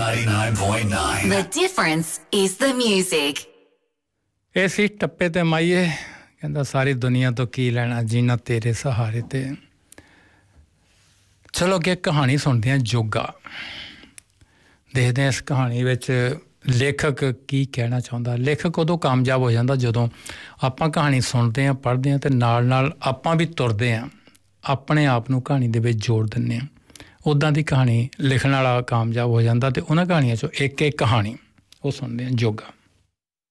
99.9 The difference is the music. ਇਹ ਸੀ ਟੱਪੇ ਤੇ ਮਾਈਏ ਕਹਿੰਦਾ ਸਾਰੀ ਦੁਨੀਆ ਤੋਂ ਕੀ ਲੈਣਾ ਜੀਣਾ ਤੇਰੇ ਸਹਾਰੇ ਤੇ ਚਲੋ ਅੱਗੇ ਕਹਾਣੀ ਸੁਣਦੇ ਹਾਂ ਜੋਗਾ ਦੇਖਦੇ ਹਾਂ ਇਸ ਕਹਾਣੀ ਵਿੱਚ ਲੇਖਕ ਕੀ ਕਹਿਣਾ ਚਾਹੁੰਦਾ ਲੇਖਕ ਉਦੋਂ ਕਾਮਯਾਬ ਹੋ ਜਾਂਦਾ ਜਦੋਂ ਆਪਾਂ ਕਹਾਣੀ ਸੁਣਦੇ ਹਾਂ ਪੜ੍ਹਦੇ ਹਾਂ ਤੇ ਨਾਲ ਨਾਲ ਆਪਾਂ ਵੀ ਤੁਰਦੇ ਹਾਂ ਆਪਣੇ ਆਪ ਨੂੰ ਕਹਾਣੀ ਦੇ ਵਿੱਚ ਜੋੜ ਦਿੰਦੇ ਹਾਂ ਉੱਦਾਂ ਦੀ ਕਹਾਣੀ ਲਿਖਣ ਵਾਲਾ ਕਾਮਯਾਬ ਹੋ ਜਾਂਦਾ ਤੇ ਉਹਨਾਂ ਕਹਾਣੀਆਂ 'ਚੋਂ ਇੱਕ ਕਹਾਣੀ ਉਹ ਸੁਣਦੇ ਹਾਂ ਜੋਗਾ